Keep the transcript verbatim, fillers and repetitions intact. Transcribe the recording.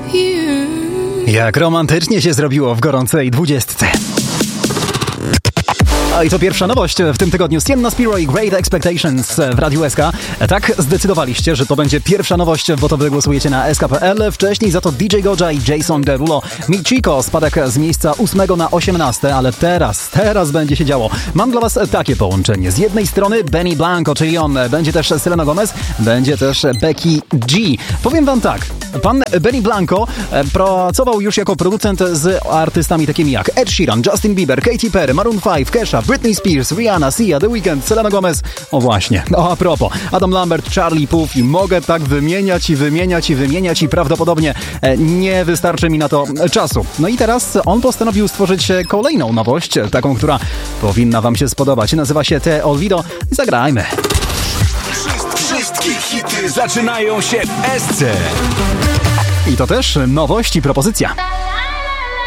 Jak romantycznie się zrobiło w gorącej dwudziestce. A i to pierwsza nowość w tym tygodniu. Sienna Spiro i Great Expectations w Radiu S K. Tak zdecydowaliście, że to będzie pierwsza nowość, bo to wy głosujecie na S K kropka P L. Wcześniej za to D J Goja i Jason Derulo. Mi Chico, spadek z miejsca ósmego na osiemnaste, ale teraz, teraz będzie się działo. Mam dla was takie połączenie. Z jednej strony Benny Blanco, czyli on, będzie też Selena Gomez, będzie też Becky G. Powiem wam tak, pan Benny Blanco pracował już jako producent z artystami takimi jak Ed Sheeran, Justin Bieber, Katy Perry, Maroon pięć, Kesha, Britney Spears, Rihanna, Sia, The Weeknd, Selena Gomez. O właśnie, o a propos, Adam Lambert, Charlie Puth i mogę tak wymieniać i wymieniać i wymieniać i prawdopodobnie nie wystarczy mi na to czasu. No i teraz on postanowił stworzyć kolejną nowość, taką, która powinna wam się spodobać. Nazywa się Te Olvido. Zagrajmy. Wszystkie hity zaczynają się w S C. I to też nowość i propozycja.